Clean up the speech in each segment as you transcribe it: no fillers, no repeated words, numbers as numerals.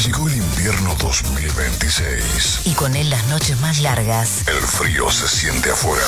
Llegó el invierno 2026. Y con él las noches más largas. El frío se siente afuera.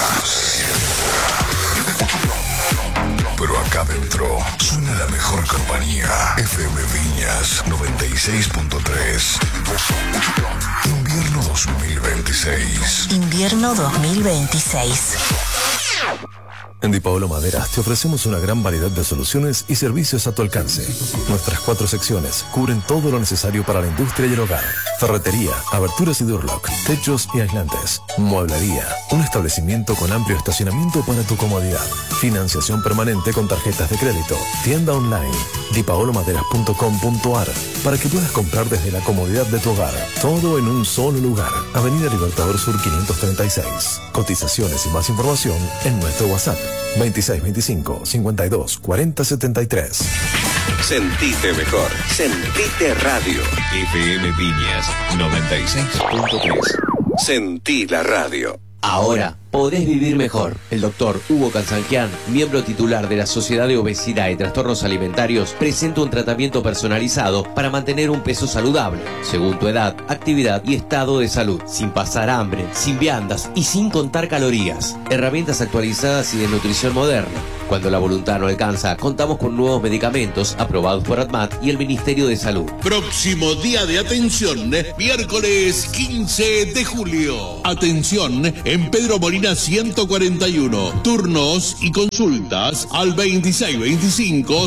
Pero acá adentro suena la mejor compañía. FM Viñas 96.3. Invierno 2026. Invierno 2026. En Di Paolo Maderas te ofrecemos una gran variedad de soluciones y servicios a tu alcance. Nuestras 4 secciones cubren todo lo necesario para la industria y el hogar. Ferretería, aberturas y Durlock, techos y aislantes. Mueblería, un establecimiento con amplio estacionamiento para tu comodidad. Financiación permanente con tarjetas de crédito. Tienda online, dipaolomaderas.com.ar, para que puedas comprar desde la comodidad de tu hogar. Todo en un solo lugar. Avenida Libertador Sur 536. Cotizaciones y más información en nuestro WhatsApp 2625 52 40 73. Sentite mejor. Sentite radio. FM Viñas 96.3. Sentí la radio. Ahora podés vivir mejor. El doctor Hugo Cansangian, miembro titular de la Sociedad de Obesidad y Trastornos Alimentarios, presenta un tratamiento personalizado para mantener un peso saludable, según tu edad, actividad y estado de salud, sin pasar hambre, sin viandas y sin contar calorías. Herramientas actualizadas y de nutrición moderna. Cuando la voluntad no alcanza, contamos con nuevos medicamentos aprobados por ADMAT y el Ministerio de Salud. Próximo día de atención, miércoles 15 de julio. Atención en Pedro Molina 141. Turnos y consultas al 2625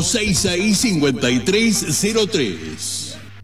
665303.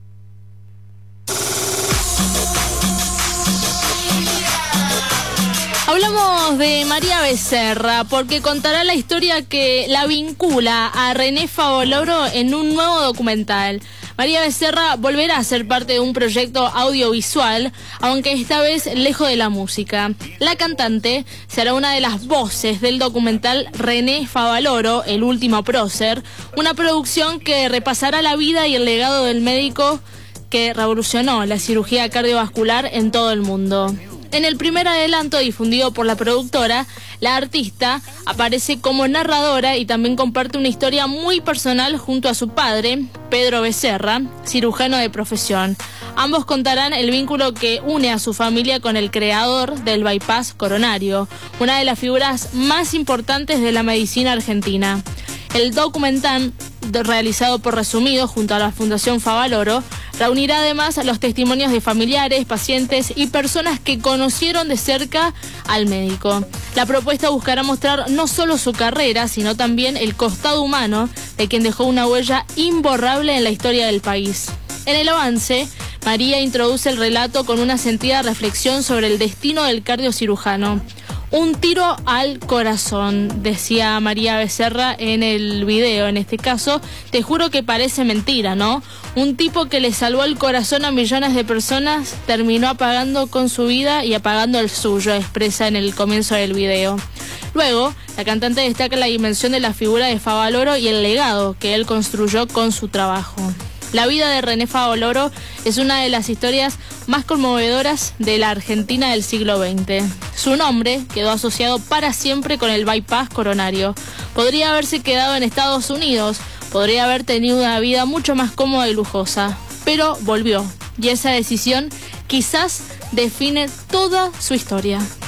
Hablamos de María Becerra porque contará la historia que la vincula a René Favaloro en un nuevo documental. María Becerra volverá a ser parte de un proyecto audiovisual, aunque esta vez lejos de la música. La cantante será una de las voces del documental René Favaloro, el último prócer, una producción que repasará la vida y el legado del médico que revolucionó la cirugía cardiovascular en todo el mundo. En el primer adelanto difundido por la productora, la artista aparece como narradora y también comparte una historia muy personal junto a su padre, Pedro Becerra, cirujano de profesión. Ambos contarán el vínculo que une a su familia con el creador del bypass coronario, una de las figuras más importantes de la medicina argentina. El documental, realizado por Resumido junto a la Fundación Favaloro, reunirá además los testimonios de familiares, pacientes y personas que conocieron de cerca al médico. La propuesta buscará mostrar no solo su carrera, sino también el costado humano de quien dejó una huella imborrable en la historia del país. En el avance, María introduce el relato con una sentida reflexión sobre el destino del cardiocirujano. Un tiro al corazón, decía María Becerra en el video. En este caso, te juro que parece mentira, ¿no? Un tipo que le salvó el corazón a millones de personas terminó apagando con su vida y apagando el suyo, expresa en el comienzo del video. Luego, la cantante destaca la dimensión de la figura de Favaloro y el legado que él construyó con su trabajo. La vida de René Favaloro es una de las historias más conmovedoras de la Argentina del siglo XX. Su nombre quedó asociado para siempre con el bypass coronario. Podría haberse quedado en Estados Unidos, podría haber tenido una vida mucho más cómoda y lujosa, pero volvió. Y esa decisión quizás define toda su historia.